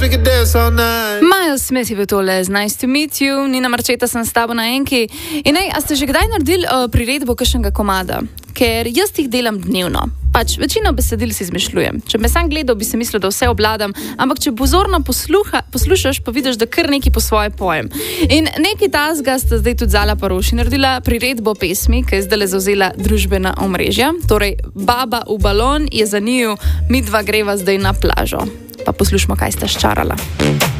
we could dance all night. Miles Smith je bil tole, nice to meet you, Nina Marčeta sem s tabo na enki. In a ste že kdaj naredili priredbo kakšnega komada? Ker jaz jih delam dnevno. Pač večino besedil si izmišljujem. Če me sam gledal, bi se mislil, da vse obladam, ampak če pozorno poslušaš, pa vidiš, da kar neki po svoje pojem. In neki tazga sta zdaj tudi Zala Paroši naredila priredbo pesmi, ki je zdaj zauzela družbena omrežja. Torej, Baba v balon je za njiju, midva greva zdaj na plažo. Pa poslušamo, kaj sta ščarala.